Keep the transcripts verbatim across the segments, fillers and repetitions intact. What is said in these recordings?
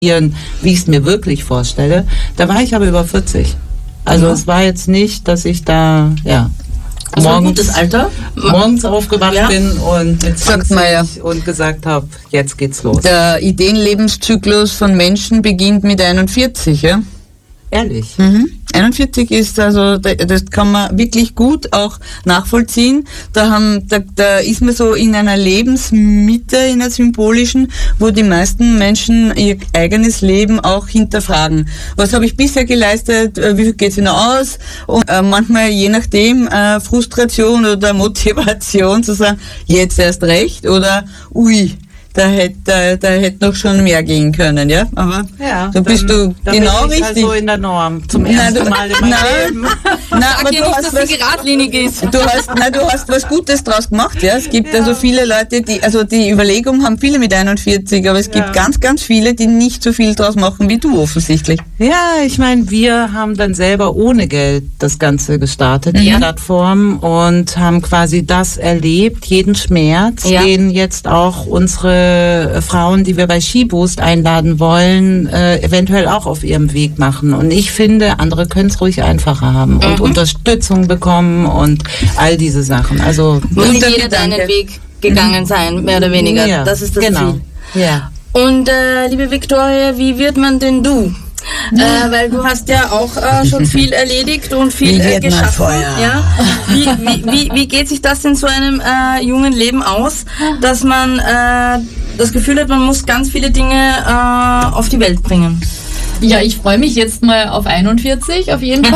wie ich es mir wirklich vorstelle. Da war ich aber über vierzig. Also ja. Es war jetzt nicht, dass ich da, ja, also morgens, ein gutes Alter. morgens aufgewacht ja. bin und mit zwanzig ja. und gesagt habe, jetzt geht's los. Der Ideenlebenszyklus von Menschen beginnt mit einundvierzig, ja? Ehrlich? Mhm. einundvierzig ist also, das kann man wirklich gut auch nachvollziehen. Da haben, da, da ist man so in einer Lebensmitte, in einer symbolischen, wo die meisten Menschen ihr eigenes Leben auch hinterfragen. Was habe ich bisher geleistet? Wie viel geht's noch aus? Und äh, manchmal je nachdem äh, Frustration oder Motivation zu sagen, jetzt erst recht oder ui. Da hätte da, da hätte noch schon mehr gehen können, ja? Aber ja, da bist du dann genau bin ich richtig. Also in der Norm zum ersten nein, du, Mal in meinem nein, Leben. Nein, aber ja du nicht, hast dass was, sie geradlinig ist. Du hast, nein, du hast was Gutes draus gemacht, ja? Es gibt ja. also viele Leute, die, also die Überlegung haben viele mit einundvierzig, aber es gibt ja. ganz, ganz viele, die nicht so viel draus machen wie du offensichtlich. Ja, ich meine, wir haben dann selber ohne Geld das Ganze gestartet, die ja. Plattform, und haben quasi das erlebt, jeden Schmerz, ja. den jetzt auch unsere Frauen, die wir bei SheBoost einladen wollen, äh, eventuell auch auf ihrem Weg machen. Und ich finde, andere können es ruhig einfacher haben und mhm. Unterstützung bekommen und all diese Sachen. Also muss nicht jeder deinen Weg gegangen sein, mehr oder weniger. Ja, das ist das genau. Ziel. Ja. Und äh, liebe Viktoria, wie wird man denn du? Äh, weil du hast ja auch äh, schon viel erledigt und viel äh, geschaffen. Ja? Wie, wie, wie, wie geht sich das in so einem äh, jungen Leben aus, dass man äh, das Gefühl hat, man muss ganz viele Dinge äh, auf die Welt bringen? Ja, ich freue mich jetzt mal auf einundvierzig, auf jeden Fall.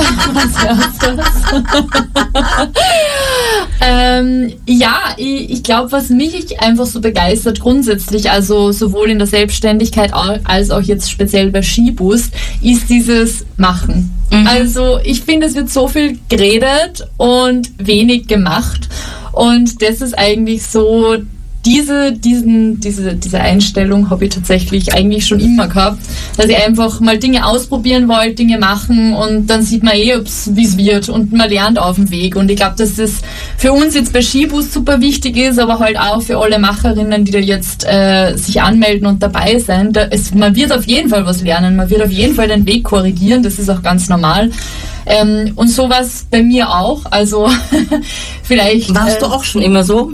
ähm, ja, ich, ich glaube, was mich einfach so begeistert grundsätzlich, also sowohl in der Selbstständigkeit als auch jetzt speziell bei SheBoost, ist dieses Machen. Mhm. Also ich finde, es wird so viel geredet und wenig gemacht. Und das ist eigentlich so... Diese, diesen, diese, diese Einstellung habe ich tatsächlich eigentlich schon immer gehabt, dass ich einfach mal Dinge ausprobieren wollte, Dinge machen und dann sieht man eh, wie es wird und man lernt auf dem Weg. Und ich glaube, dass das für uns jetzt bei SheBoost super wichtig ist, aber halt auch für alle Macherinnen, die da jetzt äh, sich anmelden und dabei sein. Da ist, man wird auf jeden Fall was lernen, man wird auf jeden Fall den Weg korrigieren, das ist auch ganz normal. Ähm, und sowas bei mir auch, also vielleicht... Warst äh, du auch schon immer so?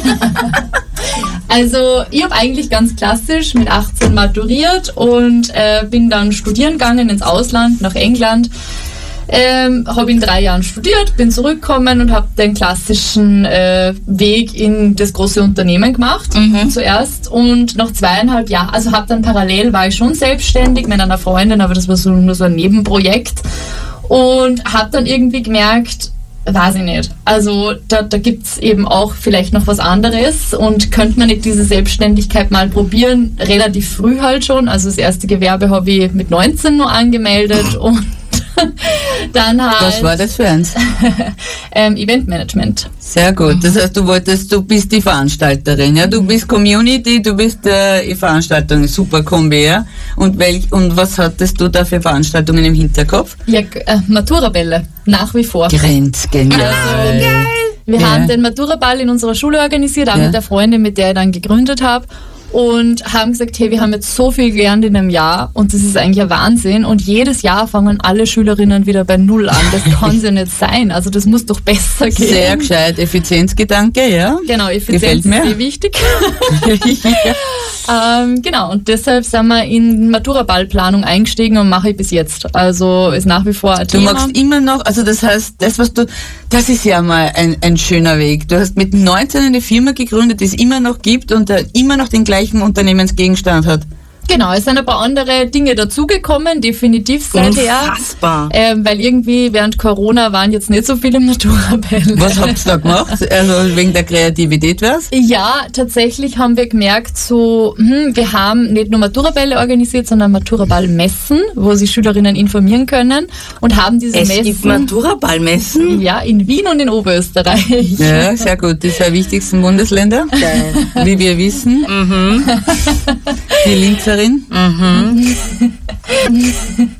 Also ich habe eigentlich ganz klassisch mit achtzehn maturiert und äh, bin dann studieren gegangen ins Ausland, nach England. Ähm, habe in drei Jahren studiert, bin zurückgekommen und habe den klassischen äh, Weg in das große Unternehmen gemacht mhm. zuerst und nach zweieinhalb Jahren, also habe dann parallel, war ich schon selbstständig mit einer Freundin, aber das war so, nur so ein Nebenprojekt. Und habe dann irgendwie gemerkt, weiß ich nicht, also da, da gibt es eben auch vielleicht noch was anderes und könnte man nicht diese Selbstständigkeit mal probieren, relativ früh halt schon, also das erste Gewerbe habe ich mit neunzehn nur angemeldet und dann halt... Was war das für eins? ähm, Eventmanagement. Sehr gut, das heißt, du wolltest, du bist die Veranstalterin, ja, du bist Community, du bist äh, die Veranstaltung, super Kombi, ja, und, welch, und was hattest du da für Veranstaltungen im Hinterkopf? Ja, äh, Maturabälle, nach wie vor. Grenzgenial. Also, geil. Wir ja. haben den Maturaball in unserer Schule organisiert, auch ja. mit der Freundin, mit der ich dann gegründet habe. Und haben gesagt, hey, wir haben jetzt so viel gelernt in einem Jahr und das ist eigentlich ein Wahnsinn. Und jedes Jahr fangen alle Schülerinnen wieder bei Null an. Das kann ja nicht sein. Also das muss doch besser gehen. Sehr gescheit. Effizienzgedanke, ja. Genau, Effizienz ist sehr wichtig. ähm, genau, und deshalb sind wir in Maturaballplanung eingestiegen und mache ich bis jetzt. Also ist nach wie vor ein Thema. Du magst immer noch, also das heißt, das was du, das ist ja mal ein, ein schöner Weg. Du hast mit neunzehn eine Firma gegründet, die es immer noch gibt und äh, immer noch den gleichen Unternehmensgegenstand hat. Genau, es sind ein paar andere Dinge dazugekommen, definitiv seither. Unfassbar. Ähm, weil irgendwie während Corona waren jetzt nicht so viele Maturabälle. Was habt ihr da gemacht? Also wegen der Kreativität was? Ja, tatsächlich haben wir gemerkt, so, hm, wir haben nicht nur Maturabälle organisiert, sondern Maturaballmessen, wo sich Schülerinnen informieren können und haben diese es Messen... Es gibt Maturaballmessen? Ja, in Wien und in Oberösterreich. Ja, sehr gut. Die zwei wichtigsten Bundesländer, Geil. Wie wir wissen. Mhm. Die Linzerin. Mhm.